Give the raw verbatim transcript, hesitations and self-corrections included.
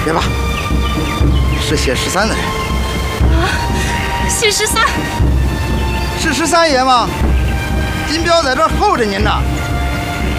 别怕，是谢十三的人。 啊，谢十三， 是十三爷吗？金彪在这儿候着您呢。